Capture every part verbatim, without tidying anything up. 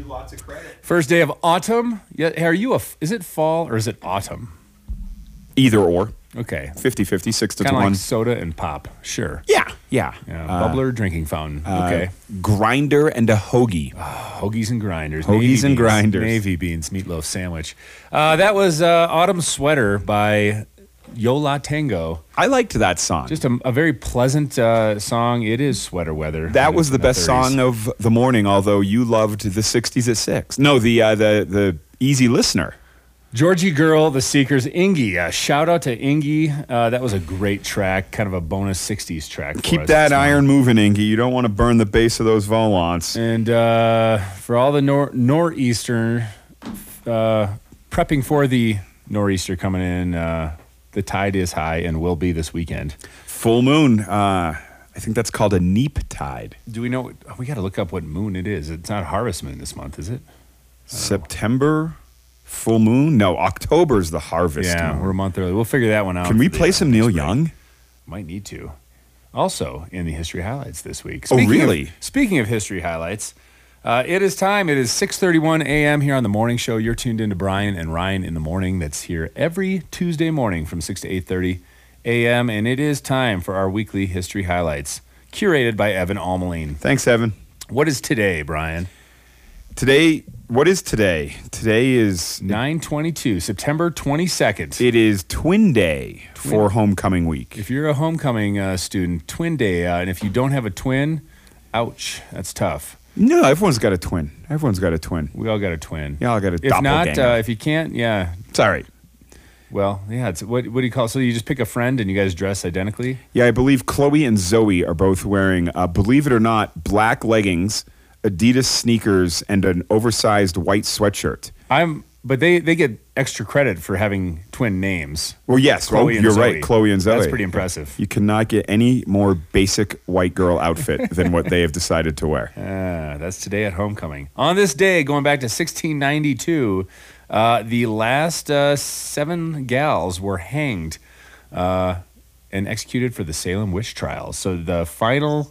you lots of credit. First day of autumn. Yeah, are you a? Is it fall or is it autumn? Either or. Okay. fifty-fifty, six to Kind of one. like soda and pop. Sure. Yeah, yeah. Yeah, Uh, bubbler, drinking fountain. uh, Okay. Grinder and a hoagie. Hoagies and grinders. Hoagies Navy and beans, grinders. Navy beans, meatloaf sandwich. Uh, that was uh, Autumn Sweater by Yola Tango. I liked that song. Just a, a very pleasant uh, song. It is sweater weather. That was the in best thirties. song of the morning, although you loved the sixties at six. No, the uh, the the Easy Listener. Georgie Girl, The Seekers, Ingy. Uh, shout out to Ingy. Uh, that was a great track, kind of a bonus sixties track. For Keep us that this morning. iron moving, Ingy. You don't want to burn the base of those volants. And uh, for all the nor- nor'eastern, uh, prepping for the nor'easter coming in, uh, the tide is high and will be this weekend. Full moon. Uh, I think that's called a neap tide. Do we know? We got to look up what moon it is. It's not harvest moon this month, is it? September full moon? No, October's the harvest Yeah, moon. we're a month early. We'll figure that one out. Can we for the, play uh, some next Neil break. Young? Might need to. Also, in the history highlights this week. Oh, Speaking really? Of, speaking of history highlights, uh, it is time. It is six thirty-one a.m. here on the morning show. You're tuned into Brian and Ryan in the morning. That's here every Tuesday morning from six to eight thirty a.m. And it is time for our weekly history highlights, curated by Evan Almeline. Thanks, Evan. What is today, Brian? Today, what is today? Today is nine twenty-two, September twenty-second. it is Twin Day for homecoming week. If you're a homecoming uh, student, twin day, uh, and if you don't have a twin, ouch, that's tough. No, everyone's got a twin. Everyone's got a twin. We all got a twin. Yeah, I got a If not, doppelganger. uh, if you can't, yeah. It's all right. Well, yeah. It's what what do you call? So you just pick a friend and you guys dress identically. Yeah, I believe Chloe and Zoe are both wearing, uh, believe it or not, black leggings, Adidas sneakers, and an oversized white sweatshirt. I'm, but they they get extra credit for having twin names. Well, yes, Chloe well, and you're Zoe. right, Chloe and Zoe. That's pretty impressive. You cannot get any more basic white girl outfit than what they have decided to wear. Ah, that's today at homecoming. On this day, going back to sixteen ninety-two, uh, the last uh, seven gals were hanged uh, and executed for the Salem witch trials. So the final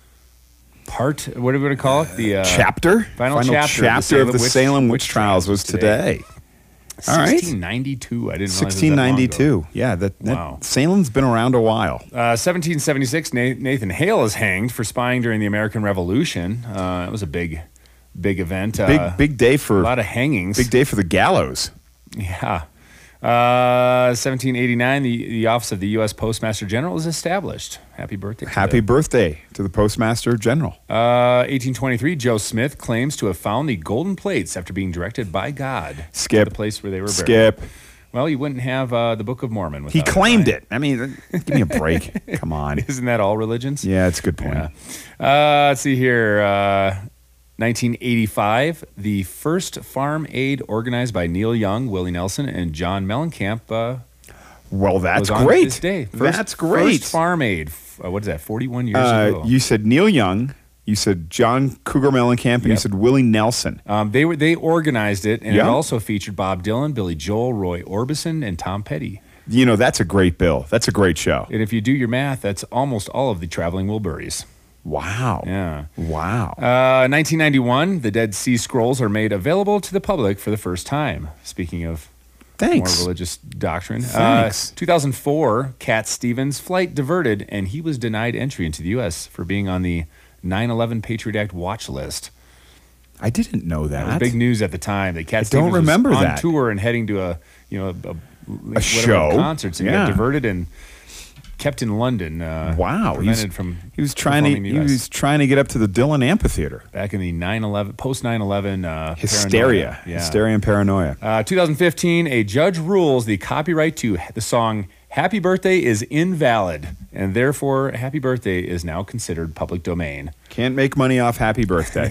part, what are we going to call it? The uh, Chapter? Final chapter of the chapter of the Salem Salem witch- witch witch trials trials was today. today. All right. sixteen ninety-two. I didn't realize it was that long sixteen ago. ninety-two. Yeah, that, that Wow. Salem's been around a while. Uh, seventeen seventy-six, Na- Nathan Hale is hanged for spying during the American Revolution. Uh, it was a big, big event. Big uh, big day for a lot of hangings. big day for the gallows. Yeah. Uh, seventeen eighty-nine, the, the office of the U S Postmaster General is established. Happy birthday. to Happy them. birthday to the Postmaster General. Uh, eighteen twenty-three, Joe Smith claims to have found the golden plates after being directed by God. Skip. The place where they were buried. Skip. Well, you wouldn't have uh, the Book of Mormon without He claimed right? it. I mean, give me a break. Come on. Isn't that all religions? Yeah, it's a good point. Yeah. Uh, let's see here. Uh, nineteen eighty-five, the first farm aid organized by Neil Young, Willie Nelson, and John Mellencamp uh, Well, that's was on great. this day. First, That's great. First farm aid. F- Uh, what is that, forty-one years Uh, ago? you said Neil Young. You said John Cougar Mellencamp, and you Yep. said Willie Nelson. Um, they were they organized it, and Yeah. it also featured Bob Dylan, Billy Joel, Roy Orbison, and Tom Petty. You know, that's a great bill. That's a great show. And if you do your math, that's almost all of the Traveling Wilburys. Wow. Yeah. Wow. Uh, nineteen ninety-one, the Dead Sea Scrolls are made available to the public for the first time. Speaking of Thanks. more religious doctrine. Thanks. Uh, two thousand four, Cat Stevens' flight diverted, and he was denied entry into the U S for being on the nine eleven Patriot Act watch list. I didn't know that. That was big news at the time. That Cat I don't Stevens remember was on that. tour and heading to a you know a, a, whatever show? concerts and Yeah. got diverted and kept in London. Uh, Wow. He was, prevented from he was trying to performing in he the U S. was trying to get up to the Dillon Amphitheater. back in the nine eleven post nine eleven uh, Hysteria. paranoia. Yeah. Hysteria and paranoia. Uh, two thousand fifteen, a judge rules the copyright to the song Happy Birthday is invalid, and therefore Happy Birthday is now considered public domain. Can't make money off Happy Birthday.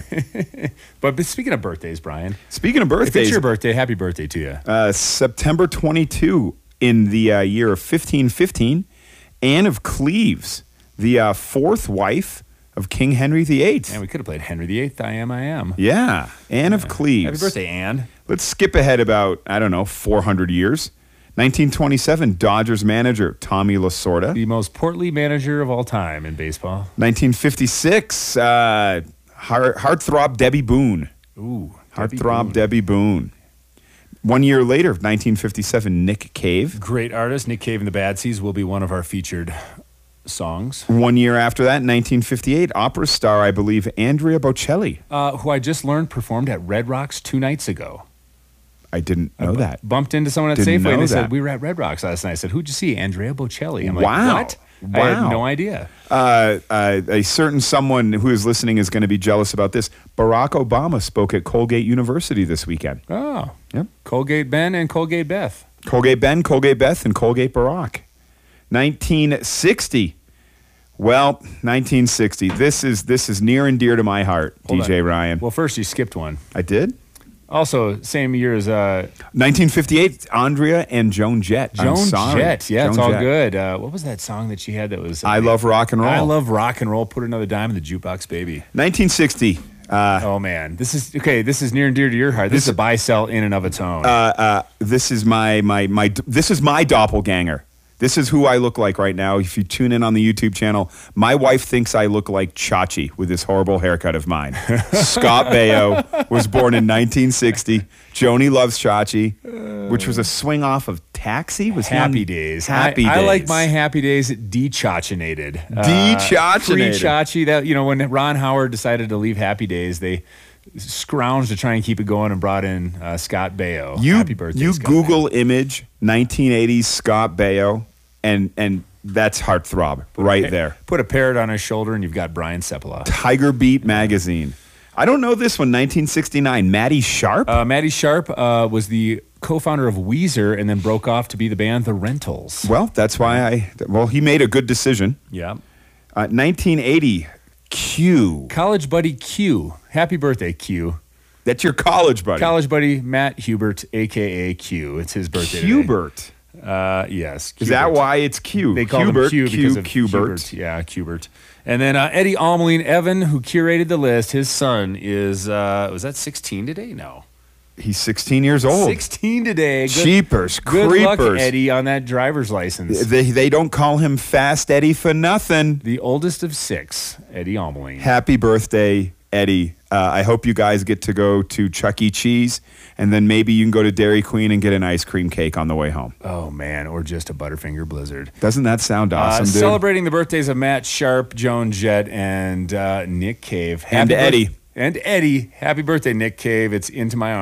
But, but speaking of birthdays, Brian, Speaking of if it's birthdays, your birthday, happy birthday to you. uh, September twenty-second in the uh, year of fifteen fifteen, Anne of Cleves, the uh, fourth wife of King Henry the Eighth. And we could have played Henry the Eighth, I Am, I Am. Yeah, Anne of Cleves. Happy birthday, Anne. Let's skip ahead about, I don't know, four hundred years. nineteen twenty-seven, Dodgers manager Tommy Lasorda. The most portly manager of all time in baseball. nineteen fifty-six, uh, heart, heartthrob Debbie Boone. Ooh. Heartthrob Boone. Debbie Boone. One year later, nineteen fifty-seven, Nick Cave. Great artist. Nick Cave and the Bad Seeds will be one of our featured songs. One year after that, nineteen fifty-eight, opera star, I believe, Andrea Bocelli. Uh, who I just learned performed at Red Rocks two nights ago. I didn't know I bu- that. Bumped into someone at Didn't Safeway know and they that. said, we were at Red Rocks last night. I said, who'd you see? Andrea Bocelli. I'm Wow. like, what? I had Wow. no idea. Uh, uh, a certain someone who is listening is going to be jealous about this. Barack Obama spoke at Colgate University this weekend. Oh. Yep. Colgate Ben and Colgate Beth. Colgate Ben, Colgate Beth, and Colgate Barack. nineteen sixty. Well, nineteen sixty. This is this is near and dear to my heart, Hold D J on. Ryan. Well, first you skipped one. I did. Also, same year as uh, nineteen fifty-eight, Andrea and Joan Jett. I'm Joan sorry. Jett. Yeah, it's Joan all Jett. good. Uh, what was that song that she had that was... uh, I love rock and roll. I love rock and roll. Put another dime in the jukebox, baby. nineteen sixty. Uh, Oh, man. This is... Okay, this is near and dear to your heart. This, is a buy-sell in and of its own. uh, uh, this is my my my. This is my doppelganger. This is who I look like right now. If you tune in on the YouTube channel, my wife thinks I look like Chachi with this horrible haircut of mine. Scott Baio was born in nineteen sixty. Joni loves Chachi, which was a swing off of Taxi. Was he on Happy Days. Happy I, Days. I like my Happy Days de-chachinated. De-chachinated. Pre-chachi. That, you know, when Ron Howard decided to leave Happy Days, they scrounged to try and keep it going and brought in uh, Scott Baio. You Happy birthday, you Scott Google image nineteen eighties Scott Baio, and and that's heartthrob right Baio. there. Put a parrot on his shoulder and you've got Brian Sepala. Tiger Beat magazine. I don't know this one. nineteen sixty-nine. Maddie Sharp. Uh, Matty Sharp uh, was the co-founder of Weezer and then broke off to be the band The Rentals. Well, that's why I. Well, he made a good decision. Yeah. Uh, nineteen eighty. Q. College buddy Q. Happy birthday, Q. That's your college buddy. College buddy Matt Hubert, a k a. Q. It's his birthday today. Hubert. Uh, yes. Is that Qbert. why it's Q? They call Hubert, him Q because of Qbert. Hubert. Yeah, Qbert. And then uh, Eddie Almeline Evan, who curated the list, his son is, uh, was that sixteen today? No. He's sixteen years old. sixteen today. Good, Cheapers, good luck, creepers. Eddie, on that driver's license. They, they don't call him Fast Eddie for nothing. The oldest of six, Eddie Almeline. Happy birthday, Eddie. Uh, I hope you guys get to go to Chuck E. Cheese, and then maybe you can go to Dairy Queen and get an ice cream cake on the way home. Oh, man, or just a Butterfinger Blizzard. Doesn't that sound awesome, uh, dude? Celebrating the birthdays of Matt Sharp, Joan Jett, and uh, Nick Cave. And Happy Eddie. birth- and Eddie. Happy birthday, Nick Cave. It's Into My Arms.